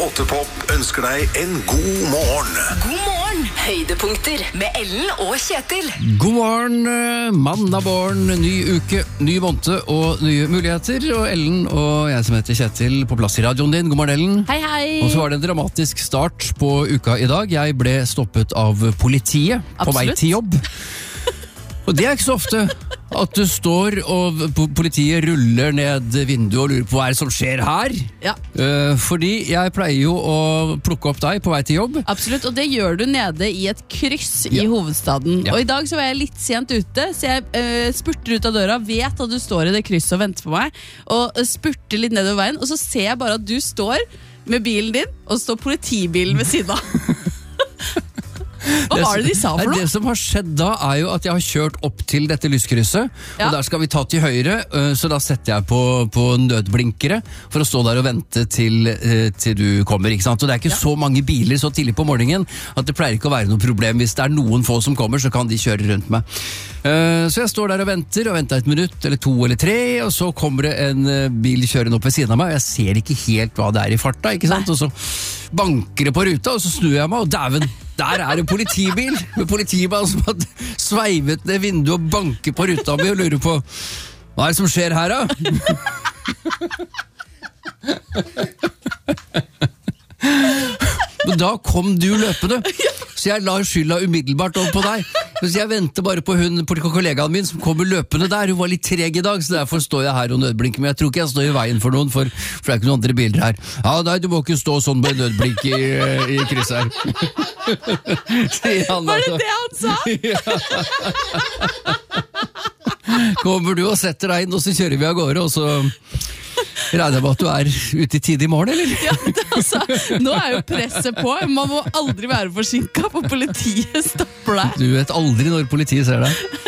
8-pop ønsker deg en god morgen. God morgen, høydepunkter med Ellen og Kjetil. God morgen, mandag morgen, ny uke, ny måned og nye muligheter. Og Ellen og jeg som heter Kjetil på plass i radioen din. God morgen, Ellen. Hei, hei. Og så var det en dramatisk start på uka i dag. Jeg ble stoppet av politiet på vei til jobb. Og det er ikke så ofte at du står og politiet ruller ned vinduet og lurer på hva er det som skjer her. Ja. Fordi jeg pleier jo å plukke opp deg på vei til jobb. Absolutt, og det gjør du nede i et kryss i hovedstaden. Ja. Og i dag så var jeg litt sent ute, så jeg spurter ut av døra, vet at du står i det krysset og venter på meg, og spurter litt nedover veien, og så ser jeg bare at du står med bilen din, og står politibilen ved siden av. Hva var det de sa for noe? Det som har skjedd da er jo at jeg har kjørt opp til dette lyskrysset, Ja. og der skal vi ta til høyre, så da setter jeg på nødblinkere for å stå der og vente til du kommer, ikke sant? Og det er ikke så mange biler så tidlig på morgenen at det pleier ikke å være noe problem. Hvis det er noen få som kommer, så kan de kjøre rundt meg. Så jeg står der og venter et minutt eller 2 eller 3, og så kommer det en bil kjørende opp ved siden av meg, og jeg ser ikke helt hva det er i farta, ikke sant? Og så banker det på ruta, og så snur jeg meg, og dæven, der er en politibil med politimann som har sveivet ned vinduet og banker på ruta mi og lurer på hva er det som skjer her da? Men da kom du løpende, så jeg la skylda umiddelbart over på deg. Så jeg venter bare på kollegaen min som kommer løpende der. Hun var litt treg i dag, så derfor står jeg her og nødblinker. Men jeg tror ikke jeg står i veien for noen, for det er ikke noen andre biler her. Ja, nei, du må ikke stå sånn med nødblink i krysset her. Var det det han sa? Kommer du og setter deg inn, og så kjører vi av gårde, og så regner jeg med at du er ute i tid i morgen, eller? Ja, nå er jo presset på. Man må aldri være forsinket, for politiet stopper deg. Du vet aldri når politiet ser deg.